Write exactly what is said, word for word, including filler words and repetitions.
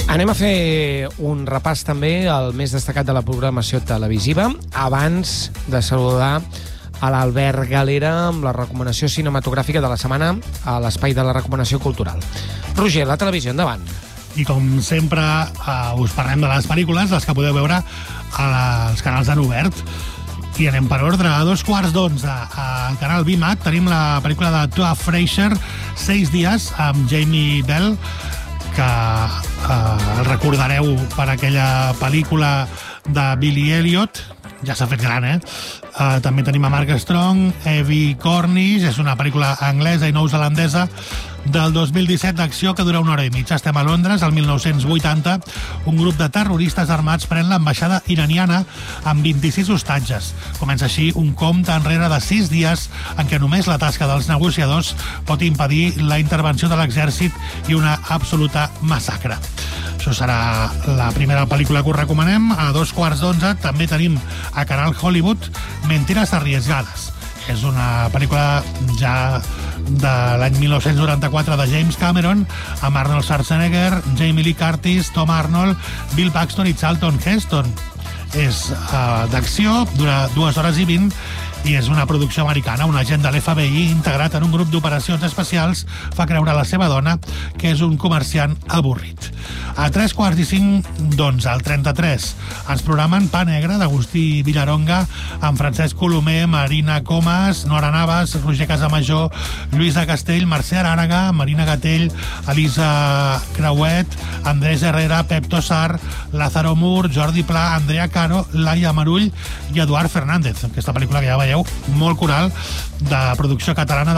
Anem a fer un repàs també al més destacat de la programació televisiva, abans de saludar a l'Albert Galera amb la recomanació cinematogràfica de la setmana a l'espai de la recomanació cultural. Roger, la televisió, endavant. I com sempre eh, us parlem de les pel·lícules, les que podeu veure als canals en obert. I anem per ordre. A dos quarts d'onze al canal V MAX tenim la pel·lícula de Toa Fraser, Seis dies, amb Jamie Bell, que eh, el recordareu per aquella pel·lícula de Billy Elliot. Ja s'ha fet gran, eh? Uh, també tenim a Mark Strong, Evie Cornish, és una pel·lícula anglesa i neozelandesa del dos mil disset d'acció que dura una hora i mitja. Estem a Londres, el mil nou-cents vuitanta. Un grup de terroristes armats pren l'ambaixada iraniana amb vint-i-sis hostatges. Comença així un compte enrere de sis dies en què només la tasca dels negociadors pot impedir la intervenció de l'exèrcit i una absoluta massacre. Això serà la primera pel·lícula que us recomanem. A dos quarts d'onze també tenim a Canal Hollywood Mentiras arriesgadas. És una pel·lícula ja de l'any mil nou-cents noranta-quatre de James Cameron, amb Arnold Schwarzenegger, Jamie Lee Curtis, Tom Arnold, Bill Paxton i Charlton Heston. És uh, d'acció, dura dues hores i vint, i és una producció americana. Un agent de l'F B I integrat en un grup d'operacions especials fa creure a la seva dona que és un comerciant avorrit. A tres quarts i cinc d'onze, al trenta-tres, ens programen Pa Negre d'Agustí Villaronga amb Francesc Colomer, Marina Comas, Nora Navas, Roger Casamajor, Lluïsa Castell, Mercè Arànega, Marina Gatell, Elisa Creuet, Andrés Herrera, Pep Tossar, Lázaro Mur, Jordi Pla, Andrea Caro, Laia Marull i Eduard Fernández. Aquesta pel·lícula que ja veieu, molt coral, de producció catalana